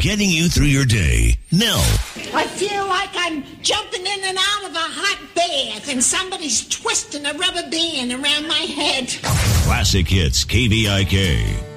getting you through your day. Nell. I feel like I'm jumping in and out of a hot bath and somebody's twisting a rubber band around my head. Classic Hits, KVIK.